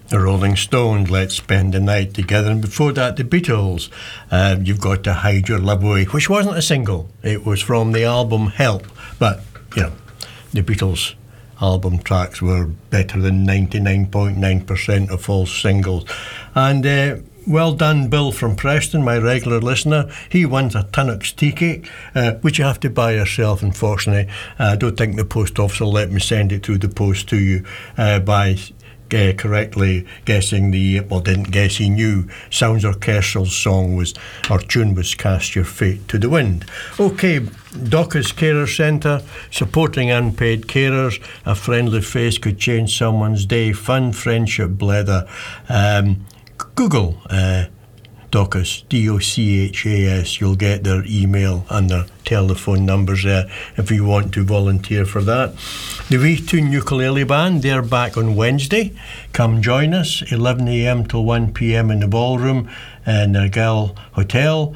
The Rolling Stones, Let's Spend the Night Together, and before that the Beatles, You've Got to Hide Your Love Away, which wasn't a single, it was from the album Help, but you know, the Beatles album tracks were better than 99.9% of all singles. And well done, Bill from Preston, my regular listener. He wins a Tunnock's tea cake, which you have to buy yourself, unfortunately. I don't think the post office will let me send it through the post to you by correctly guessing didn't guess, he knew Sounds Orchestral's tune was Cast Your Fate to the Wind. Okay, Docca's Carer Centre, supporting unpaid carers. A friendly face could change someone's day. Fun, friendship, blether. Google Docca's, Dochas. You'll get their email and their telephone numbers there if you want to volunteer for that. The Wheatoon Ukulele Band, they're back on Wednesday. Come join us, 11 a.m. till 1 p.m. in the ballroom in Argyle Hotel.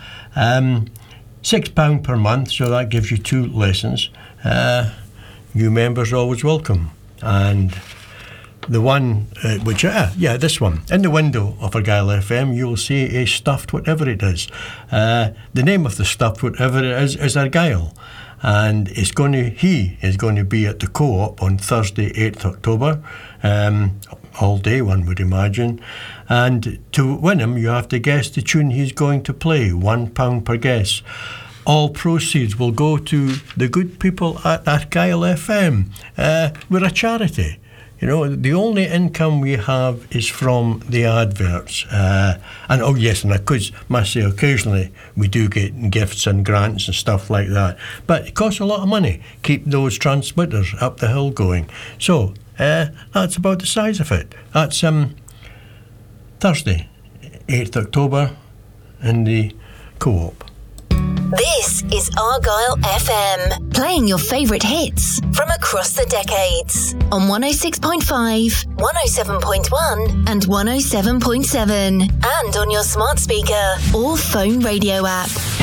£6 per month, so that gives you 2 lessons. New members are always welcome. And the one, this one, in the window of Argyle FM, you'll see a stuffed whatever it is. The name of the stuffed whatever it is Argyle. And he is going to be at the Co-op on Thursday, 8th October, all day, one would imagine. And to win him, you have to guess the tune he's going to play, £1 per guess. All proceeds will go to the good people at Argyle FM. We're a charity. You know, the only income we have is from the adverts. And I must say, occasionally we do get gifts and grants and stuff like that. But it costs a lot of money, keep those transmitters up the hill going. So, that's about the size of it. That's Thursday, 8th October, in the Co-op. This is Argyle FM, playing your favourite hits from across the decades on 106.5, 107.1 and 107.7, and on your smart speaker or phone radio app.